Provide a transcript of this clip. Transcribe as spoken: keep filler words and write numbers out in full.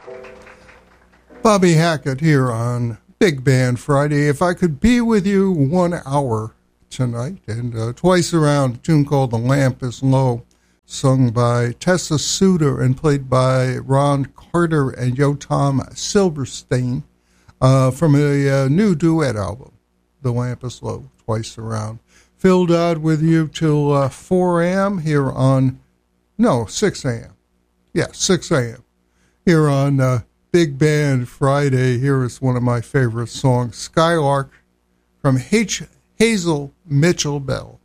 Bobby Hackett here on Big Band Friday. If I could be with you one hour tonight, and uh, twice around, a tune called The Lamp is Low, sung by Tessa Suter and played by Ron Carter and Yotam Silverstein uh, from a uh, new duet album, The Lamp is Low, twice around. Phil Dodd with you till uh, four a.m. here on, no, six a.m. Yeah, six a.m. here on uh, Big Band Friday. Here is one of my favorite songs, Skylark, from H. Hazel Mitchell Bell.